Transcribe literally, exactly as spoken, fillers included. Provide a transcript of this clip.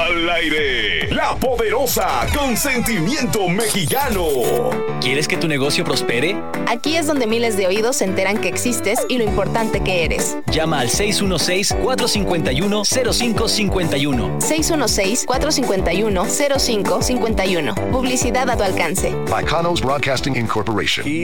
Al aire, La Poderosa con sentimiento mexicano. ¿Quieres que tu negocio prospere? Aquí es donde miles de oídos se enteran que existes y lo importante que eres. Llama al seis uno seis, cuatro cinco uno, cero cinco cinco uno. seis uno seis, cuatro cinco uno, cero cinco cinco uno. Publicidad a tu alcance. By Kanos Broadcasting Incorporation.